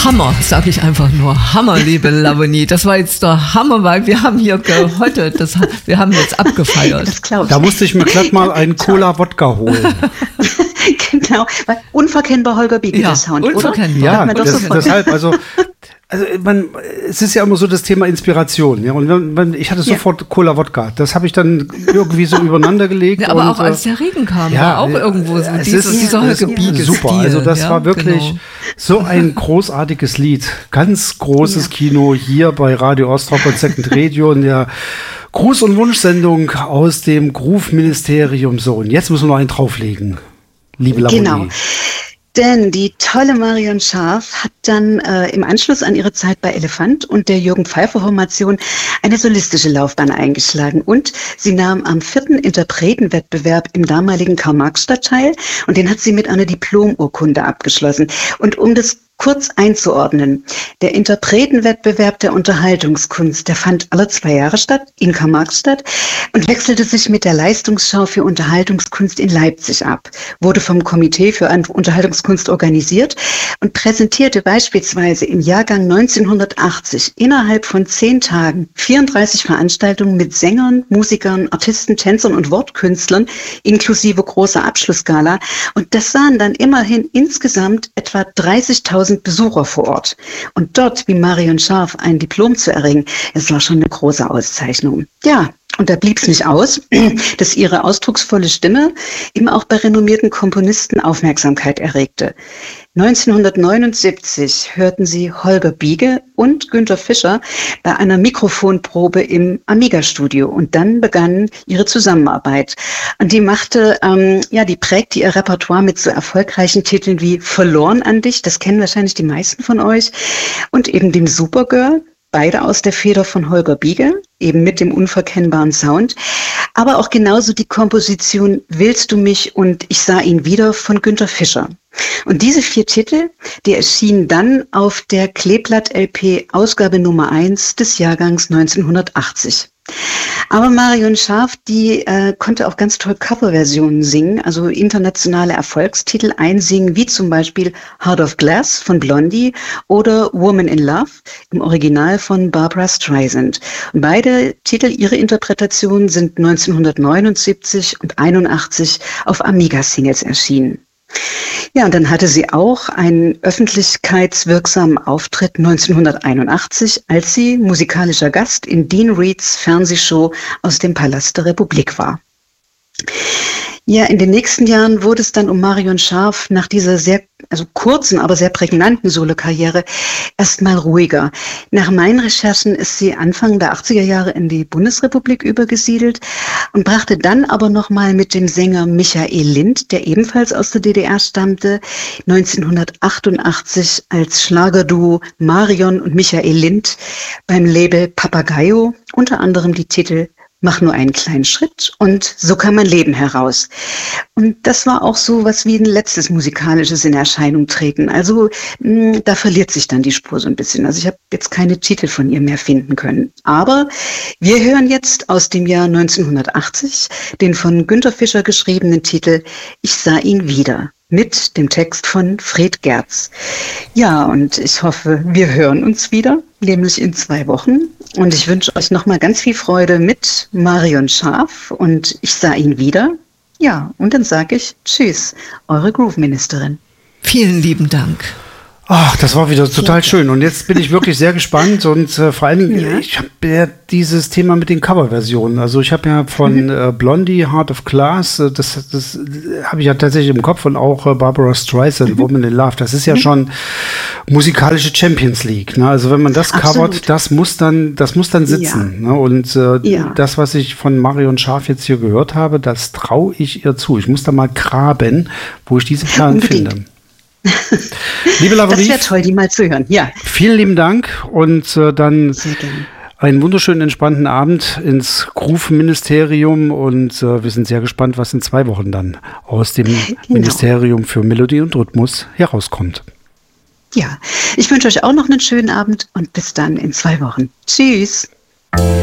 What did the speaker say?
Hammer, sage ich einfach nur. Hammer, liebe Labonie. Das war jetzt der Hammer, weil wir haben hier heute, wir haben jetzt abgefeiert. Das glaub ich. Da musste ich mir glatt mal einen Cola-Wodka holen. Genau, weil unverkennbar Holger Biege, der Sound, unverkennbar. oder? Ja, deshalb, es ist ja immer so das Thema Inspiration. Ja, und ich hatte sofort Cola-Wodka. Das habe ich dann irgendwie so übereinander gelegt. Ja, aber auch als der Regen kam, war auch irgendwo so dieser Holger Biege. Super, Stil. also das war wirklich so ein großartiges Lied. Ganz großes Kino hier bei Radio Ostrop und Second Radio in der Gruß- und Wunschsendung aus dem Groove-Ministerium. So, und jetzt müssen wir noch einen drauflegen, liebe Labonie. Genau. Denn die tolle Marion Scharf hat dann im Anschluss an ihre Zeit bei Elefant und der Jürgen-Pfeiffer-Formation eine solistische Laufbahn eingeschlagen. Und sie nahm am 4. Interpretenwettbewerb im damaligen Karl-Marx-Stadt teil. Und den hat sie mit einer Diplomurkunde abgeschlossen. Und um das kurz einzuordnen: Der Interpretenwettbewerb der Unterhaltungskunst, der fand alle 2 Jahre statt in Karl-Marx-Stadt und wechselte sich mit der Leistungsschau für Unterhaltungskunst in Leipzig ab, wurde vom Komitee für Unterhaltungskunst organisiert und präsentierte beispielsweise im Jahrgang 1980 innerhalb von 10 Tagen 34 Veranstaltungen mit Sängern, Musikern, Artisten, Tänzern und Wortkünstlern inklusive großer Abschlussgala. Und das sahen dann immerhin insgesamt etwa 30.000 Besucher vor Ort. Und dort, wie Marion Scharf, ein Diplom zu erringen, es war schon eine große Auszeichnung. Ja, und da blieb es nicht aus, dass ihre ausdrucksvolle Stimme eben auch bei renommierten Komponisten Aufmerksamkeit erregte. 1979 hörten sie Holger Biege und Günter Fischer bei einer Mikrofonprobe im Amiga-Studio und dann begann ihre Zusammenarbeit. Und die die prägte ihr Repertoire mit so erfolgreichen Titeln wie Verloren an dich, das kennen wahrscheinlich die meisten von euch, und eben dem Supergirl, beide aus der Feder von Holger Biege, eben mit dem unverkennbaren Sound, aber auch genauso die Komposition Willst du mich und Ich sah ihn wieder von Günter Fischer. Und diese 4 Titel, die erschienen dann auf der Kleeblatt-LP Ausgabe Nummer 1 des Jahrgangs 1980. Aber Marion Scharf, die konnte auch ganz toll Coverversionen singen, also internationale Erfolgstitel einsingen, wie zum Beispiel Heart of Glass von Blondie oder Woman in Love im Original von Barbra Streisand. Und beide Titel, ihre Interpretationen, sind 1979 und 81 auf Amiga-Singles erschienen. Ja, und dann hatte sie auch einen öffentlichkeitswirksamen Auftritt 1981, als sie musikalischer Gast in Dean Reeds Fernsehshow aus dem Palast der Republik war. Ja, in den nächsten Jahren wurde es dann um Marion Scharf nach dieser kurzen, aber sehr prägnanten Solokarriere erstmal ruhiger. Nach meinen Recherchen ist sie Anfang der 80er Jahre in die Bundesrepublik übergesiedelt und brachte dann aber nochmal mit dem Sänger Michael Lind, der ebenfalls aus der DDR stammte, 1988 als Schlagerduo Marion und Michael Lind beim Label Papagayo unter anderem die Titel Mach nur einen kleinen Schritt und So kann man leben heraus. Und das war auch so was wie ein letztes musikalisches in Erscheinung treten. Also da verliert sich dann die Spur so ein bisschen. Also ich habe jetzt keine Titel von ihr mehr finden können. Aber wir hören jetzt aus dem Jahr 1980 den von Günter Fischer geschriebenen Titel Ich sah ihn wieder, mit dem Text von Fred Gerz. Ja, und ich hoffe, wir hören uns wieder, nämlich in 2 Wochen. Und ich wünsche euch nochmal ganz viel Freude mit Marion Scharf und Ich sah ihn wieder. Ja, und dann sage ich Tschüss, eure Groove-Ministerin. Vielen lieben Dank. Ach, das war wieder total schön. Und jetzt bin ich wirklich sehr gespannt und vor allen Dingen, ich habe ja dieses Thema mit den Coverversionen. Also ich habe ja von Blondie, Heart of Glass, das habe ich ja tatsächlich im Kopf, und auch Barbra Streisand, Woman in Love. Das ist ja schon musikalische Champions League. Ne? Also wenn man das covert, das muss dann sitzen. Ja. Ne? Und das, was ich von Marion Scharf jetzt hier gehört habe, das traue ich ihr zu. Ich muss da mal graben, wo ich diese Perlen finde. Liebe Labonie, das wäre toll, die mal zu hören. Ja. Vielen lieben Dank und dann einen wunderschönen, entspannten Abend ins Groove-Ministerium, und wir sind sehr gespannt, was in 2 Wochen dann aus dem Ministerium für Melodie und Rhythmus herauskommt. Ja, ich wünsche euch auch noch einen schönen Abend und bis dann in 2 Wochen. Tschüss.